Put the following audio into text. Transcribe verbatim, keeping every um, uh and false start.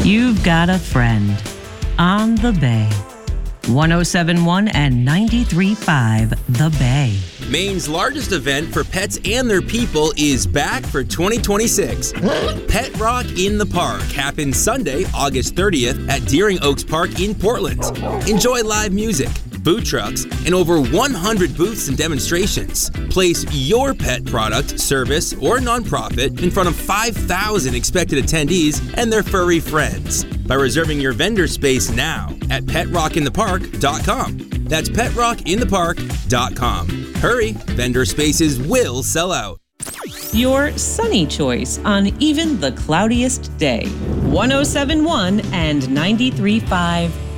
You've got a friend on the Bay. one oh seven point one and ninety-three point five The Bay. Maine's largest event for pets and their people is back for twenty twenty-six. Pet Rock in the Park happens Sunday, August thirtieth at Deering Oaks Park in Portland. Enjoy live music, food trucks, and over one hundred booths and demonstrations. Place your pet product, service, or nonprofit in front of five thousand expected attendees and their furry friends by reserving your vendor space now at pet rock in the park dot com. That's pet rock in the park dot com. Hurry, vendor spaces will sell out. Your sunny choice on even the cloudiest day. one oh seven point one and ninety-three point five